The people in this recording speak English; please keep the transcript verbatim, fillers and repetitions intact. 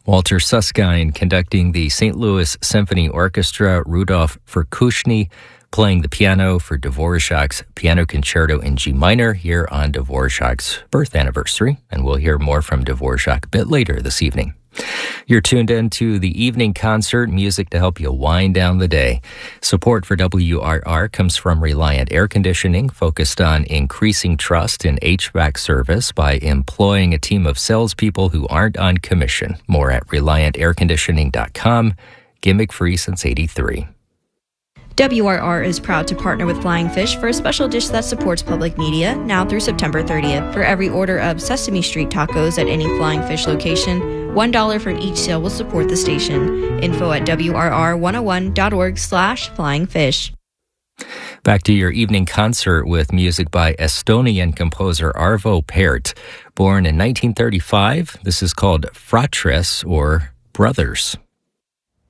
Walter Susskind conducting the Saint Louis Symphony Orchestra, Rudolf Verkushny playing the piano for Dvorak's Piano Concerto in G minor here on Dvorak's birth anniversary, and we'll hear more from Dvorak a bit later this evening. You're tuned in to the evening concert, music to help you wind down the day. Support for W R R comes from Reliant Air Conditioning, focused on increasing trust in H V A C service by employing a team of salespeople who aren't on commission. More at reliant air conditioning dot com. Gimmick free since eighty-three. W R R is proud to partner with Flying Fish for a special dish that supports public media now through September thirtieth. For every order of Sesame Street tacos at any Flying Fish location, one dollar from each sale will support the station. Info at W R R one oh one dot org slash flying fish. Back to your evening concert with music by Estonian composer Arvo Pärt. Born in nineteen thirty-five, this is called Fratres, or Brothers.